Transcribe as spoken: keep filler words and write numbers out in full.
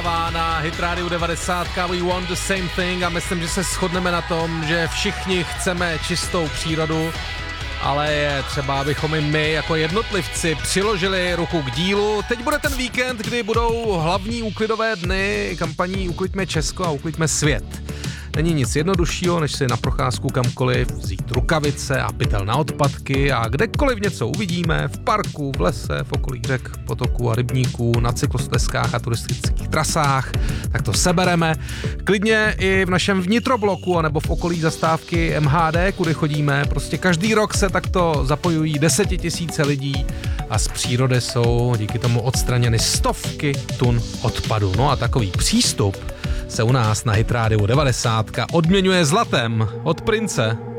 Na Hit Radio devadesát We want the same thing a myslím, že se shodneme na tom, že všichni chceme čistou přírodu, ale je třeba, abychom i my jako jednotlivci přiložili ruku k dílu. Teď bude ten víkend, kdy budou hlavní úklidové dny kampaní Ukliďme Česko a Ukliďme svět. Není nic jednoduššího, než si na procházku kamkoliv vzít rukavice a pytel na odpadky a kdekoliv něco uvidíme, v parku, v lese, v okolí řek, potoků a rybníků, na cyklostezkách a turistických trasách, tak to sebereme. Klidně i v našem vnitrobloku anebo v okolí zastávky M H D, kudy chodíme. Prostě každý rok se takto zapojují desetitisíce lidí a z přírody jsou díky tomu odstraněny stovky tun odpadu. No a takový přístup se u nás na Hit Radio devadesát odměňuje zlatem od Prince.